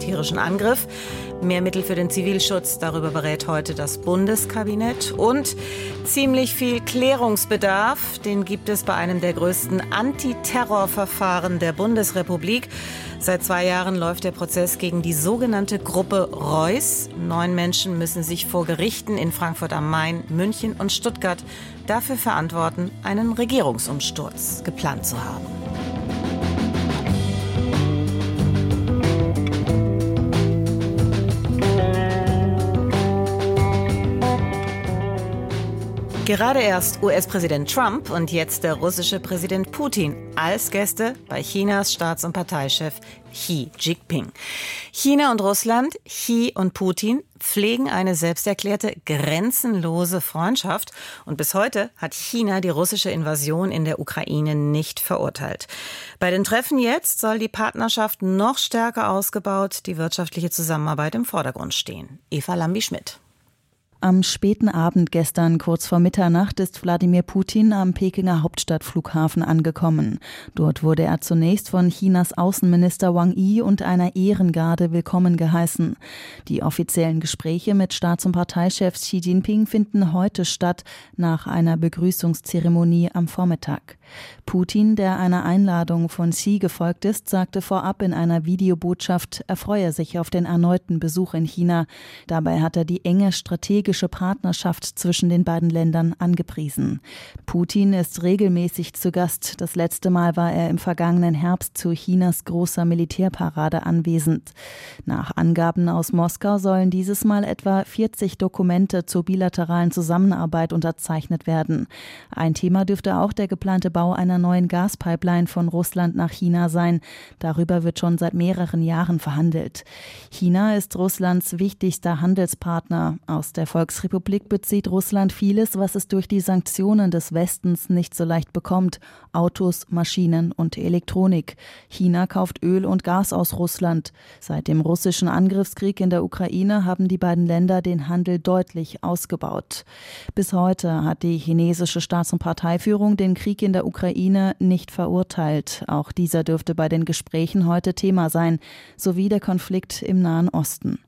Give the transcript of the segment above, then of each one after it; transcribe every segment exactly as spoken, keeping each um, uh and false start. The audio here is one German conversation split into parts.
militärischen Angriff. Mehr Mittel für den Zivilschutz, darüber berät heute das Bundeskabinett. Und ziemlich viel Klärungsbedarf, den gibt es bei einem der größten Antiterrorverfahren der Bundesrepublik. Seit zwei Jahren läuft der Prozess gegen die sogenannte Gruppe Reuss. Neun Menschen müssen sich vor Gerichten in Frankfurt am Main, München und Stuttgart dafür verantworten, einen Regierungsumsturz geplant zu haben. Gerade erst U S-Präsident Trump und jetzt der russische Präsident Putin als Gäste bei Chinas Staats- und Parteichef Xi Jinping. China und Russland, Xi und Putin pflegen eine selbsterklärte grenzenlose Freundschaft. Und bis heute hat China die russische Invasion in der Ukraine nicht verurteilt. Bei den Treffen jetzt soll die Partnerschaft noch stärker ausgebaut, die wirtschaftliche Zusammenarbeit im Vordergrund stehen. Eva Lambi-Schmidt. Am späten Abend gestern, kurz vor Mitternacht, ist Wladimir Putin am Pekinger Hauptstadtflughafen angekommen. Dort wurde er zunächst von Chinas Außenminister Wang Yi und einer Ehrengarde willkommen geheißen. Die offiziellen Gespräche mit Staats- und Parteichef Xi Jinping finden heute statt, nach einer Begrüßungszeremonie am Vormittag. Putin, der einer Einladung von Xi gefolgt ist, sagte vorab in einer Videobotschaft, er freue sich auf den erneuten Besuch in China. Dabei hat er die enge strategische Partnerschaft zwischen den beiden Ländern angepriesen. Putin ist regelmäßig zu Gast. Das letzte Mal war er im vergangenen Herbst zu Chinas großer Militärparade anwesend. Nach Angaben aus Moskau sollen dieses Mal etwa vierzig Dokumente zur bilateralen Zusammenarbeit unterzeichnet werden. Ein Thema dürfte auch der geplante Bau einer neuen Gaspipeline von Russland nach China sein. Darüber wird schon seit mehreren Jahren verhandelt. China ist Russlands wichtigster Handelspartner. Aus der Volksrepublik bezieht Russland vieles, was es durch die Sanktionen des Westens nicht so leicht bekommt. Autos, Maschinen und Elektronik. China kauft Öl und Gas aus Russland. Seit dem russischen Angriffskrieg in der Ukraine haben die beiden Länder den Handel deutlich ausgebaut. Bis heute hat die chinesische Staats- und Parteiführung den Krieg in der Ukraine nicht verurteilt. Auch dieser dürfte bei den Gesprächen heute Thema sein, sowie der Konflikt im Nahen Osten.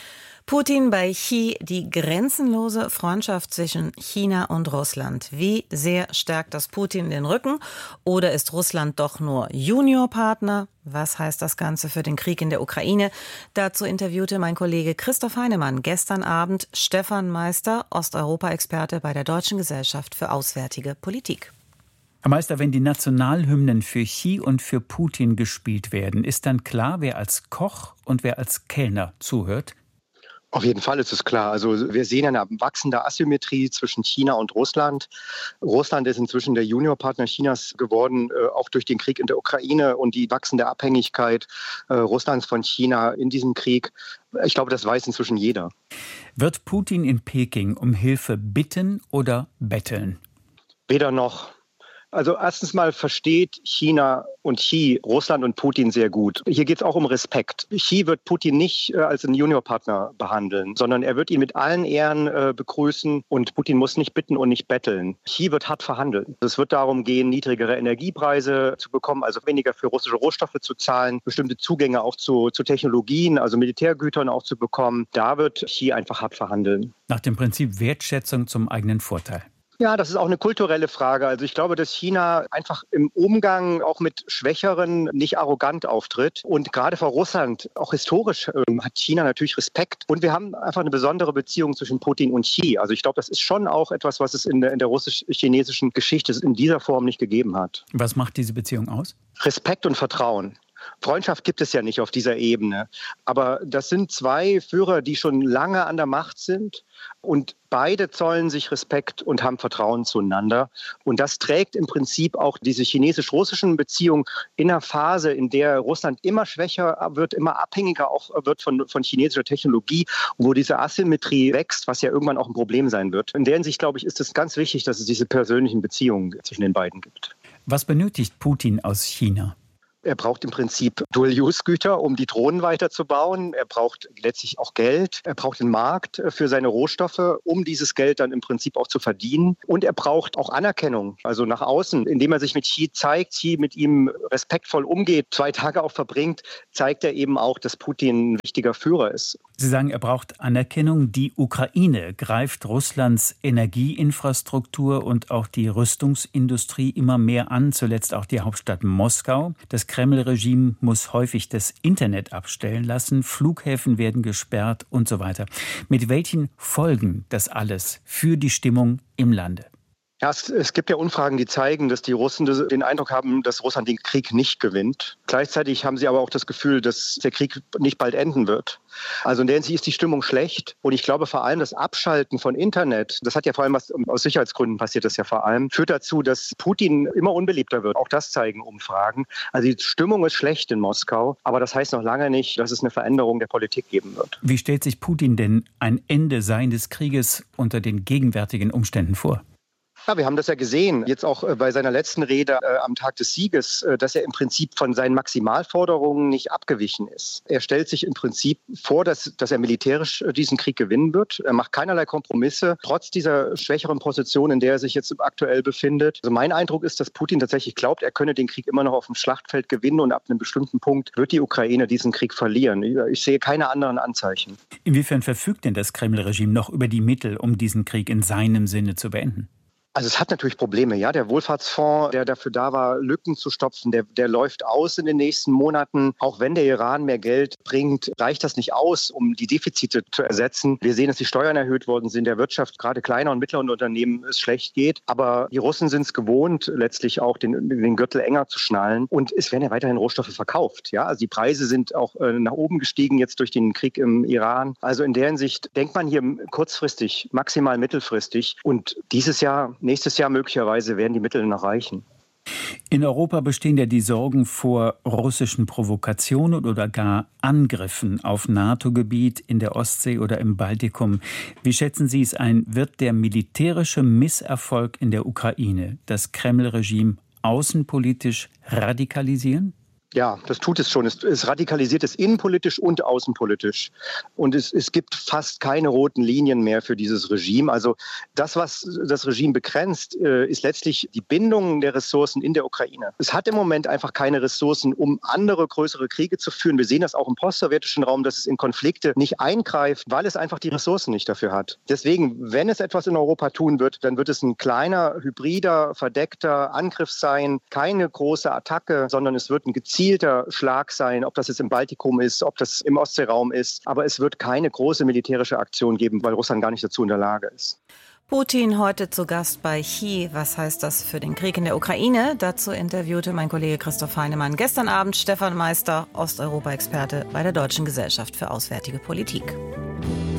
Putin bei Xi, die grenzenlose Freundschaft zwischen China und Russland. Wie sehr stärkt das Putin den Rücken? Oder ist Russland doch nur Juniorpartner? Was heißt das Ganze für den Krieg in der Ukraine? Dazu interviewte mein Kollege Christoph Heinemann gestern Abend Stefan Meister, Osteuropa-Experte bei der Deutschen Gesellschaft für Auswärtige Politik. Herr Meister, wenn die Nationalhymnen für Xi und für Putin gespielt werden, ist dann klar, wer als Koch und wer als Kellner zuhört? Auf jeden Fall ist es klar. Also wir sehen eine wachsende Asymmetrie zwischen China und Russland. Russland ist inzwischen der Juniorpartner Chinas geworden, auch durch den Krieg in der Ukraine und die wachsende Abhängigkeit Russlands von China in diesem Krieg. Ich glaube, das weiß inzwischen jeder. Wird Putin in Peking um Hilfe bitten oder betteln? Weder noch. Also erstens mal versteht China und Xi Russland und Putin sehr gut. Hier geht es auch um Respekt. Xi wird Putin nicht äh, als einen Juniorpartner behandeln, sondern er wird ihn mit allen Ehren äh, begrüßen und Putin muss nicht bitten und nicht betteln. Xi wird hart verhandeln. Es wird darum gehen, niedrigere Energiepreise zu bekommen, also weniger für russische Rohstoffe zu zahlen, bestimmte Zugänge auch zu, zu Technologien, also Militärgütern auch zu bekommen. Da wird Xi einfach hart verhandeln. Nach dem Prinzip Wertschätzung zum eigenen Vorteil. Ja, das ist auch eine kulturelle Frage. Also ich glaube, dass China einfach im Umgang auch mit Schwächeren nicht arrogant auftritt. Und gerade vor Russland, auch historisch, ähm, hat China natürlich Respekt. Und wir haben einfach eine besondere Beziehung zwischen Putin und Xi. Also ich glaube, das ist schon auch etwas, was es in der, in der russisch-chinesischen Geschichte in dieser Form nicht gegeben hat. Was macht diese Beziehung aus? Respekt und Vertrauen. Freundschaft gibt es ja nicht auf dieser Ebene. Aber das sind zwei Führer, die schon lange an der Macht sind. Und beide zollen sich Respekt und haben Vertrauen zueinander. Und das trägt im Prinzip auch diese chinesisch-russischen Beziehungen in einer Phase, in der Russland immer schwächer wird, immer abhängiger auch wird von, von chinesischer Technologie, wo diese Asymmetrie wächst, was ja irgendwann auch ein Problem sein wird. In der Hinsicht, glaube ich, ist es ganz wichtig, dass es diese persönlichen Beziehungen zwischen den beiden gibt. Was benötigt Putin aus China? Er braucht im Prinzip Dual-Use-Güter, um die Drohnen weiterzubauen. Er braucht letztlich auch Geld. Er braucht den Markt für seine Rohstoffe, um dieses Geld dann im Prinzip auch zu verdienen. Und er braucht auch Anerkennung, also nach außen, indem er sich mit Xi zeigt, Xi mit ihm respektvoll umgeht, zwei Tage auch verbringt, zeigt er eben auch, dass Putin ein wichtiger Führer ist. Sie sagen, er braucht Anerkennung. Die Ukraine greift Russlands Energieinfrastruktur und auch die Rüstungsindustrie immer mehr an, zuletzt auch die Hauptstadt Moskau. Das Kreml-Regime muss häufig das Internet abstellen lassen, Flughäfen werden gesperrt und so weiter. Mit welchen Folgen das alles für die Stimmung im Lande? Ja, es, es gibt ja Umfragen, die zeigen, dass die Russen den Eindruck haben, dass Russland den Krieg nicht gewinnt. Gleichzeitig haben sie aber auch das Gefühl, dass der Krieg nicht bald enden wird. Also in der Hinsicht ist die Stimmung schlecht. Und ich glaube vor allem das Abschalten von Internet, das hat ja vor allem was aus Sicherheitsgründen passiert, das ja vor allem, führt dazu, dass Putin immer unbeliebter wird. Auch das zeigen Umfragen. Also die Stimmung ist schlecht in Moskau. Aber das heißt noch lange nicht, dass es eine Veränderung der Politik geben wird. Wie stellt sich Putin denn ein Ende seines Krieges unter den gegenwärtigen Umständen vor? Ja, wir haben das ja gesehen, jetzt auch bei seiner letzten Rede äh, am Tag des Sieges, äh, dass er im Prinzip von seinen Maximalforderungen nicht abgewichen ist. Er stellt sich im Prinzip vor, dass, dass er militärisch äh, diesen Krieg gewinnen wird. Er macht keinerlei Kompromisse, trotz dieser schwächeren Position, in der er sich jetzt aktuell befindet. Also mein Eindruck ist, dass Putin tatsächlich glaubt, er könne den Krieg immer noch auf dem Schlachtfeld gewinnen und ab einem bestimmten Punkt wird die Ukraine diesen Krieg verlieren. Ich sehe keine anderen Anzeichen. Inwiefern verfügt denn das Kreml-Regime noch über die Mittel, um diesen Krieg in seinem Sinne zu beenden? Also es hat natürlich Probleme, ja. Der Wohlfahrtsfonds, der dafür da war, Lücken zu stopfen, der, der läuft aus in den nächsten Monaten. Auch wenn der Iran mehr Geld bringt, reicht das nicht aus, um die Defizite zu ersetzen. Wir sehen, dass die Steuern erhöht worden sind, der Wirtschaft, gerade kleiner und mittleren Unternehmen, es schlecht geht. Aber die Russen sind es gewohnt, letztlich auch den, den Gürtel enger zu schnallen. Und es werden ja weiterhin Rohstoffe verkauft, ja. Also die Preise sind auch äh, nach oben gestiegen jetzt durch den Krieg im Iran. Also in der Hinsicht denkt man hier kurzfristig, maximal mittelfristig. Und dieses Jahr Nächstes Jahr möglicherweise werden die Mittel noch reichen. In Europa bestehen ja die Sorgen vor russischen Provokationen oder gar Angriffen auf NATO-Gebiet in der Ostsee oder im Baltikum. Wie schätzen Sie es ein? Wird der militärische Misserfolg in der Ukraine das Kreml-Regime außenpolitisch radikalisieren? Ja, das tut es schon. Es, es radikalisiert es innenpolitisch und außenpolitisch. Und es, es gibt fast keine roten Linien mehr für dieses Regime. Also das, was das Regime begrenzt, ist letztlich die Bindung der Ressourcen in der Ukraine. Es hat im Moment einfach keine Ressourcen, um andere größere Kriege zu führen. Wir sehen das auch im postsowjetischen Raum, dass es in Konflikte nicht eingreift, weil es einfach die Ressourcen nicht dafür hat. Deswegen, wenn es etwas in Europa tun wird, dann wird es ein kleiner, hybrider, verdeckter Angriff sein. Keine große Attacke, sondern es wird ein gezielter Schlag sein, ob das jetzt im Baltikum ist, ob das im Ostseeraum ist. Aber es wird keine große militärische Aktion geben, weil Russland gar nicht dazu in der Lage ist. Putin heute zu Gast bei Xi. Was heißt das für den Krieg in der Ukraine? Dazu interviewte mein Kollege Christoph Heinemann gestern Abend Stefan Meister, Osteuropa-Experte bei der Deutschen Gesellschaft für Auswärtige Politik.